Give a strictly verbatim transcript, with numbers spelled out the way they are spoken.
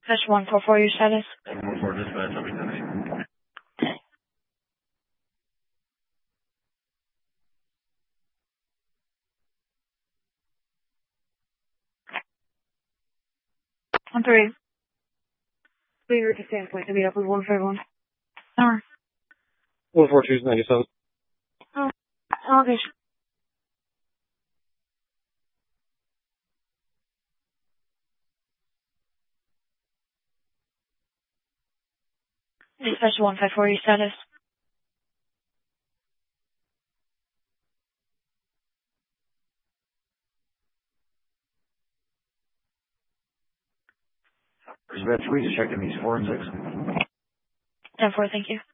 Dispatch one four four, your status. one four four, dispatch, I'll be ten. One three. We were to stand point to be up with one five one. Number. one four two is ninety-seven. Oh, okay. Dispatch one five four, your status. Dispatch, we just checking these four and six. ten four, thank you.